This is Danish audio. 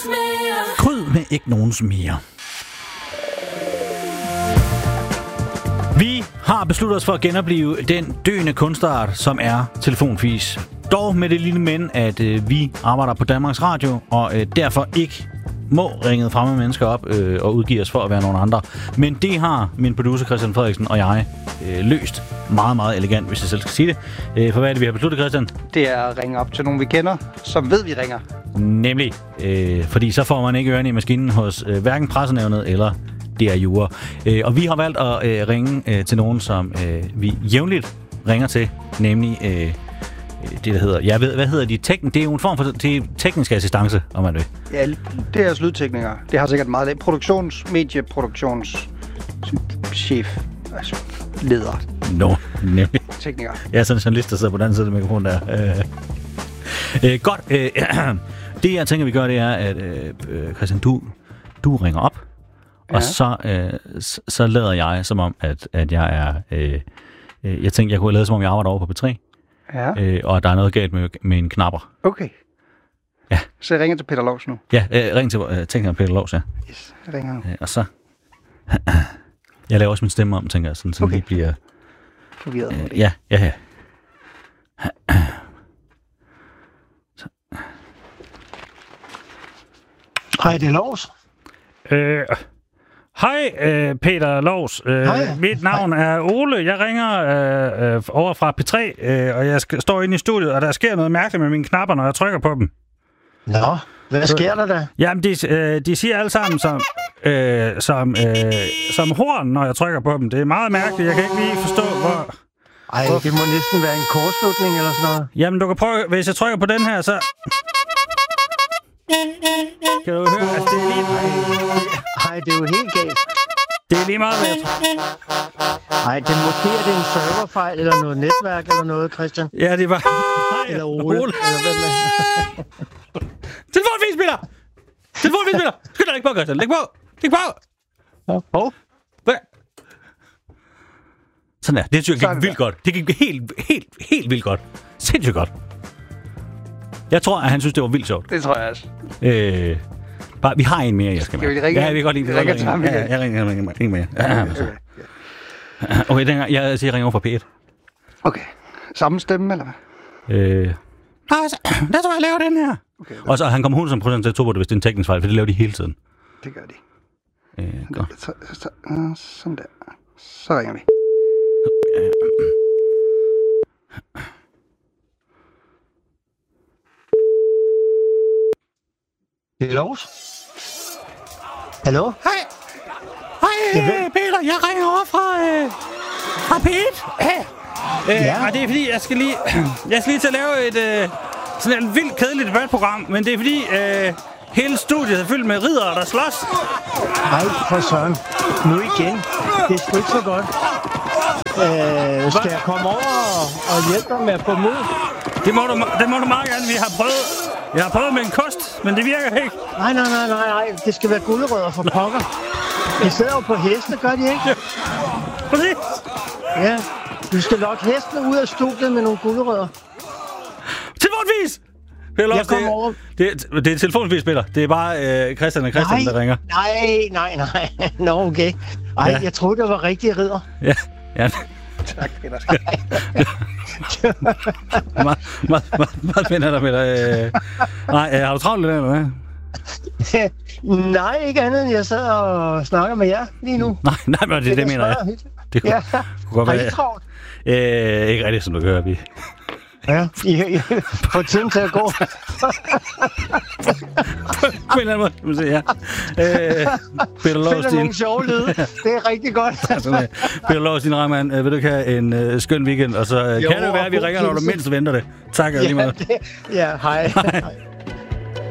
Kryd med ikke nogens mere. Vi har besluttet os for at genopleve den døende kunstart, som er telefonfis. Dog med det lille men, at vi arbejder på Danmarks Radio, og derfor ikke må ringe fremme mennesker op og udgive os for at være nogen andre. Men det har min producer Christian Frederiksen og jeg løst meget, meget elegant, hvis jeg selv skal sige det. For hvad er det, vi har besluttet, Christian? Det er at ringe op til nogen, vi kender, som ved, vi ringer. Nemlig. Fordi så får man ikke ørerne i maskinen hos hverken Pressenævnet eller DR Jura. Og vi har valgt at ringe til nogen, som vi jævnligt ringer til, nemlig det, der hedder... Jeg ved, hvad hedder de? Det er jo en form for teknisk assistance, om man vil. Ja, det er jeres lydteknikere. Det har sikkert meget... Medieproduktionschef. Altså, leder. Nemlig. Teknikere. Jeg er sådan en journalist, der sidder på den anden side af mikrofonen der. Godt. Det, jeg tænker, vi gør, det er, at Christian, du ringer op, ja. Og så lader jeg, som om, at jeg er... jeg tænkte, jeg kunne lade, som om jeg arbejder over på P3. Ja. Og der er noget galt med en knapper. Okay. Ja. Så jeg ringer til Peter Lovs nu. Ja, ring til teknikeren Peter Lovs, ja. Yes, jeg ringer nu. Og så... Jeg laver også min stemme om, tænker jeg, sådan, så okay. Det bliver... Forvirret. Ja. Hej, det er Lovs. Hej, Peter Lovs. Mit navn er Ole. Jeg ringer over fra P3, og jeg står inde i studiet, og der sker noget mærkeligt med mine knapper, når jeg trykker på dem. Nå, hvad sker der da? Jamen, de siger alle sammen som horn, når jeg trykker på dem. Det er meget mærkeligt. Jeg kan ikke lige forstå, hvor... Ej, det må næsten være en kortslutning eller sådan noget. Jamen, du kan prøve... Hvis jeg trykker på den her, så... Kan du høre? Altså, det er lige... Ej, det er jo helt galt. Det er lige meget, hvad jeg tror. Ej, det måske er det en serverfejl eller noget netværk eller noget, Christian. Ja, det var... Hej, eller Ole. Eller hvad med? Telefonfisspiller! Skyld dig, læg på, Christian. Læg på! Hvad? Sådan der. Det gik vildt godt. Det gik helt vildt godt. Sindssygt godt. Jeg tror, at han synes, det var vildt sjovt. Det tror jeg også. Bare, vi har en mere, jeg skal med. Skal vi ringe? Ja, vi kan godt lide. Jeg ringer mere. Okay, jeg ringer over fra P1. Okay. Samme stemme, eller hvad? Der tror jeg laver den her. Okay, og så han kommer hun som procent til 2 på det, hvis det er en teknisk fejl, for det laver de hele tiden. Det gør de. Godt. Sådan der. Så ringer vi. Det er Lovs. Hallo? Hej, Peter. Jeg ringer over fra P1. Ja. Og det er fordi, jeg skal lige til at lave sådan et vildt kedeligt debatprogram, men det er fordi hele studiet er fyldt med riddere, der slås. Ej, for søren. Nu igen. Det er sgu ikke så godt. Skal jeg komme over og hjælpe dig med at få dem ud? Det må du meget gerne. Jeg har prøvet med en kost, men det virker ikke. Nej. Det skal være gulerødder for pokker. De sidder jo på hestene, gør de ikke? Ja. Præcis. Ja. Du skal lokke hestene ud af studiet med nogle gulerødder. Telefonvis! Jeg kommer over. Det er telefonvis, Peter. Det er bare Christian og Christian, der ringer. Nej. Nå, okay. Ej, ja. Jeg troede, det var rigtige ridder. Ja. Tak, Peter. Meget spændende, Peter. Nej, har du travlt eller hvad? Nej, ikke andet end jeg sidder og snakker med jer lige nu. Nej, men det mener jeg. Det kunne godt være. Har I travlt? Ikke rigtigt, som du hører, vi. Ja, I får tiden til at gå. På en eller anden måde, kan man sige, ja. Peter Lovs, finder nogle sjove lyde. Det er rigtig godt. Peter Lovs, din Rahman, vil du ikke have en skøn weekend? Og så kan det være, at vi ringer, når du mindst venter det. Tak, lige meget. Ja, hej.